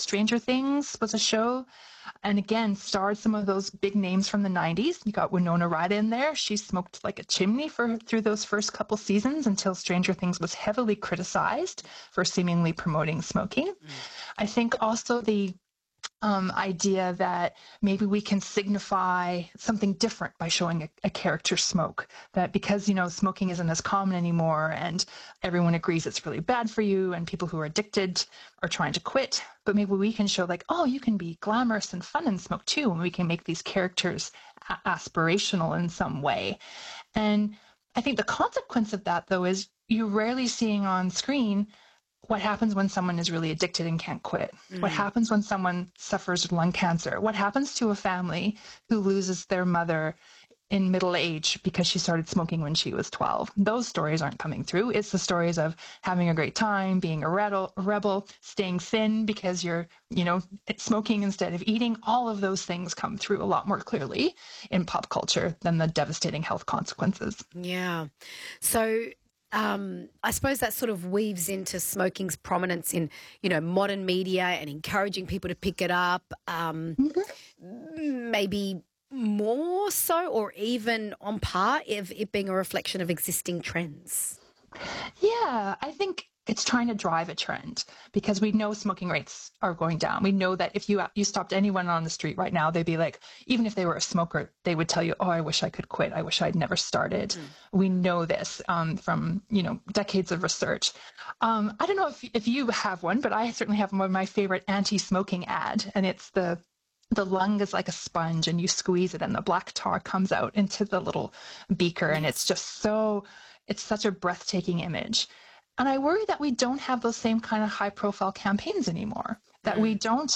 Stranger Things was a show, and again, starred some of those big names from the 90s. You got Winona Ryder in there. She smoked like a chimney through those first couple seasons until Stranger Things was heavily criticized for seemingly promoting smoking. I think also the idea that maybe we can signify something different by showing a character smoke, that because, smoking isn't as common anymore and everyone agrees it's really bad for you and people who are addicted are trying to quit, but maybe we can show like, oh, you can be glamorous and fun and smoke too, and we can make these characters aspirational in some way. And I think the consequence of that, though, is you're rarely seeing on screen what happens when someone is really addicted and can't quit. What happens when someone suffers lung cancer? What happens to a family who loses their mother in middle age because she started smoking when she was 12? Those stories aren't coming through. It's the stories of having a great time, being a rebel, staying thin because you're, smoking instead of eating. All of those things come through a lot more clearly in pop culture than the devastating health consequences. Yeah. So I suppose that sort of weaves into smoking's prominence in, modern media and encouraging people to pick it up, maybe more so or even on par of it being a reflection of existing trends. Yeah, I think it's trying to drive a trend because we know smoking rates are going down. We know that if you stopped anyone on the street right now, they'd be like, even if they were a smoker, they would tell you, oh, I wish I could quit. I wish I'd never started. We know this from, decades of research. I don't know if you have one, but I certainly have one of my favorite anti-smoking ad, and it's the lung is like a sponge and you squeeze it and the black tar comes out into the little beaker. And it's just it's such a breathtaking image. And I worry that we don't have those same kind of high profile campaigns anymore, that we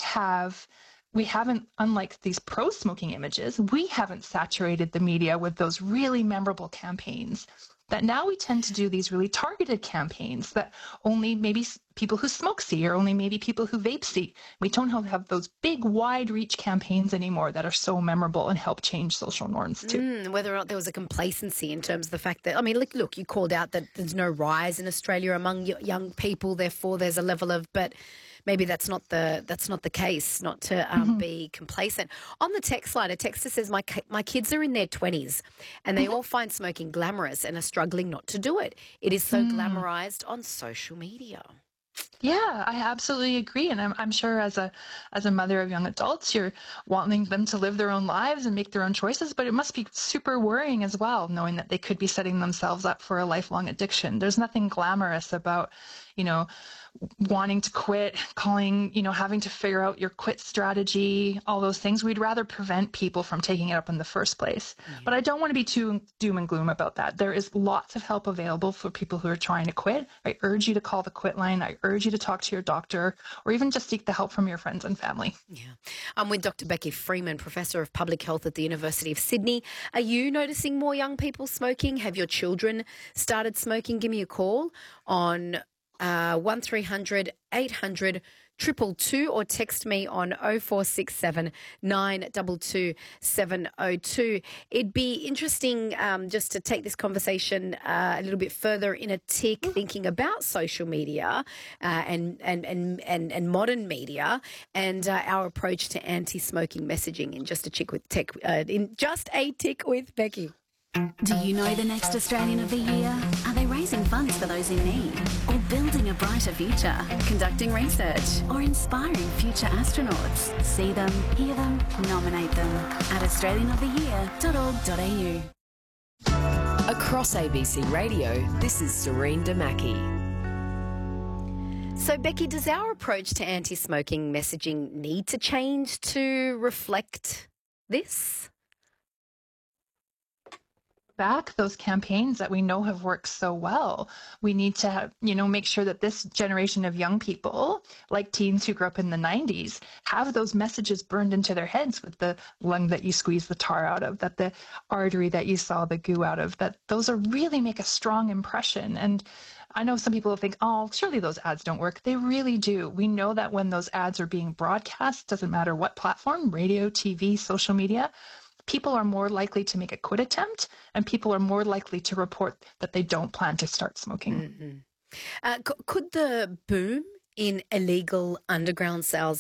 haven't, unlike these pro-smoking images, we haven't saturated the media with those really memorable campaigns, that now we tend to do these really targeted campaigns that only maybe people who smoke see or only maybe people who vape see. We don't have those big wide reach campaigns anymore that are so memorable and help change social norms too. Whether or not there was a complacency in terms of the fact that, look, you called out that there's no rise in Australia among young people, therefore there's a level of, but maybe that's not the case, not to be complacent. On the text line, a texter says, my kids are in their 20s and they all find smoking glamorous and are struggling not to do it. It is so glamorized on social media. Yeah, I absolutely agree. And I'm sure as a mother of young adults, you're wanting them to live their own lives and make their own choices, but it must be super worrying as well, knowing that they could be setting themselves up for a lifelong addiction. There's nothing glamorous about, wanting to quit, having to figure out your quit strategy, all those things. We'd rather prevent people from taking it up in the first place. But I don't want to be too doom and gloom about that. There is lots of help available for people who are trying to quit. I urge you to call the Quit line. I urge you to talk to your doctor or even just seek the help from your friends and family. Yeah. I'm with Dr. Becky Freeman, Professor of Public Health at the University of Sydney. Are you noticing more young people smoking? Have your children started smoking? Give me a call on 1300 800 222 or text me on 0467 922 702. It'd be interesting just to take this conversation a little bit further in a tick, thinking about social media and modern media and our approach to anti-smoking messaging in just a tick with Becky. Do you know the next Australian of the Year? Are they raising funds for those in need? Or building a brighter future? Conducting research? Or inspiring future astronauts? See them, hear them, nominate them at australianoftheyear.org.au. Across ABC Radio, this is Serene Damaki. So, Becky, does our approach to anti-smoking messaging need to change to reflect this? Back those campaigns that we know have worked so well. We need to, make sure that this generation of young people, like teens who grew up in the 90s, have those messages burned into their heads with the lung that you squeeze the tar out of, that the artery that you saw the goo out of, that those are really make a strong impression. And I know some people think, oh, surely those ads don't work. They really do. We know that when those ads are being broadcast, doesn't matter what platform, radio, TV, social media, people are more likely to make a quit attempt and people are more likely to report that they don't plan to start smoking. Could the boom in illegal underground sales